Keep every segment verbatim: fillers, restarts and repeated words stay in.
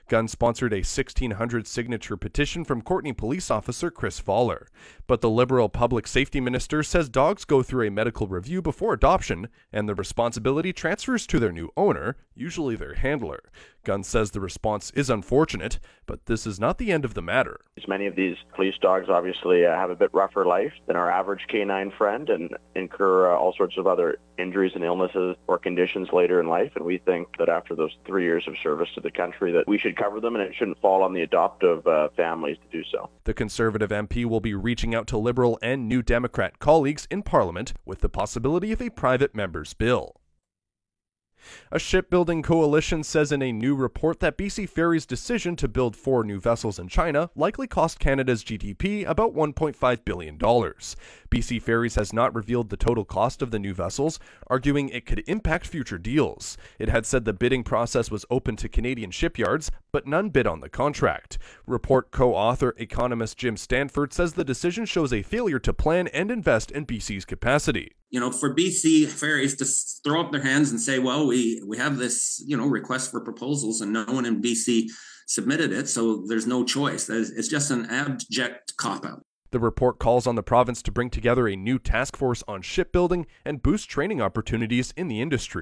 Gunn sponsored a sixteen hundred signature petition from Courtenay police officer Chris Fowler. But the Liberal public safety minister says dogs go through a medical review before adoption, and the responsibility transfers to their new owner, usually their handler. Gunn says the response is unfortunate, but this is not the end of the matter. Many of these police dogs obviously uh, have a bit rougher life than our average canine friend and incur uh, all sorts of other injuries and illnesses or conditions later in life. And we think that after those three years of service to the country that we should cover them, and it shouldn't fall on the adoptive uh, families to do so. The Conservative M P will be reaching out to Liberal and New Democrat colleagues in Parliament with the possibility of a private member's bill. A shipbuilding coalition says in a new report that B C Ferry's decision to build four new vessels in China likely cost Canada's G D P about one point five billion dollars. B C Ferries has not revealed the total cost of the new vessels, arguing it could impact future deals. It had said the bidding process was open to Canadian shipyards, but none bid on the contract. Report co-author economist Jim Stanford says the decision shows a failure to plan and invest in B C's capacity. You know, for B C Ferries to throw up their hands and say, well, we, we have this, you know, request for proposals and no one in B C submitted it, so there's no choice. It's just an abject cop-out. The report calls on the province to bring together a new task force on shipbuilding and boost training opportunities in the industry.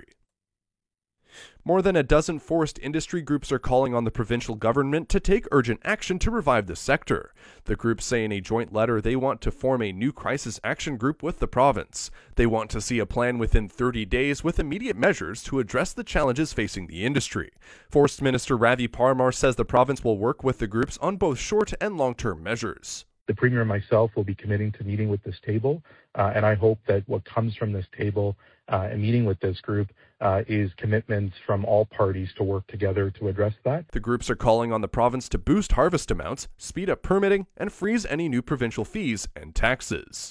More than a dozen forest industry groups are calling on the provincial government to take urgent action to revive the sector. The groups say in a joint letter they want to form a new crisis action group with the province. They want to see a plan within thirty days with immediate measures to address the challenges facing the industry. Forest Minister Ravi Parmar says the province will work with the groups on both short and long-term measures. The Premier and myself will be committing to meeting with this table, uh, and I hope that what comes from this table uh, and meeting with this group uh, is commitments from all parties to work together to address that. The groups are calling on the province to boost harvest amounts, speed up permitting, and freeze any new provincial fees and taxes.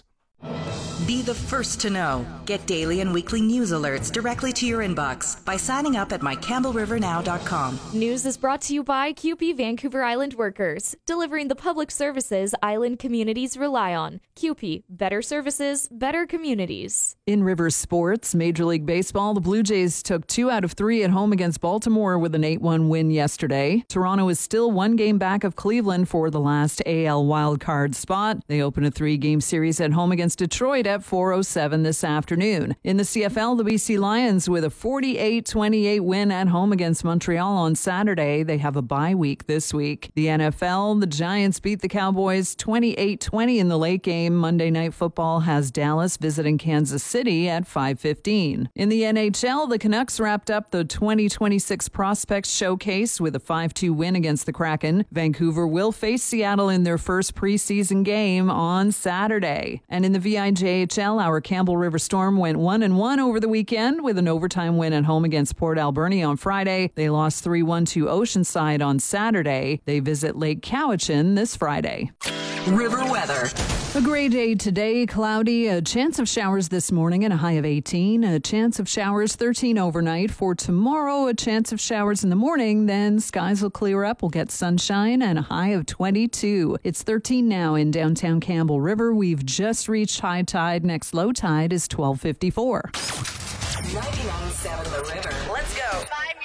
Be the first to know. Get daily and weekly news alerts directly to your inbox by signing up at my campbell river now dot com. News is brought to you by C U P E Vancouver Island Workers, delivering the public services island communities rely on. C U P E, better services, better communities. In River Sports, Major League Baseball, the Blue Jays took two out of three at home against Baltimore with an eight one win yesterday. Toronto is still one game back of Cleveland for the last A L wildcard spot. They open a three-game series at home against Detroit at four oh seven this afternoon. In the C F L, the B C Lions with a forty-eight twenty-eight win at home against Montreal on Saturday. They have a bye week this week. The N F L, the Giants beat the Cowboys twenty-eight twenty in the late game. Monday Night Football has Dallas visiting Kansas City at five fifteen. In the N H L, the Canucks wrapped up the twenty twenty-six Prospects Showcase with a five two win against the Kraken. Vancouver will face Seattle in their first preseason game on Saturday. And in the V I J H L, our Campbell River Storm went one and one over the weekend with an overtime win at home against Port Alberni on Friday. They lost three one to Oceanside on Saturday. They visit Lake Cowichan this Friday. River weather. A gray day today, cloudy, a chance of showers this morning and a high of eighteen. A chance of showers thirteen overnight. For tomorrow, a chance of showers in the morning, then skies will clear up. We'll get sunshine and a high of twenty-two. It's thirteen now in downtown Campbell River. We've just reached high tide. Next low tide is twelve fifty-four. ninety-nine point seven The River. Let's go. Five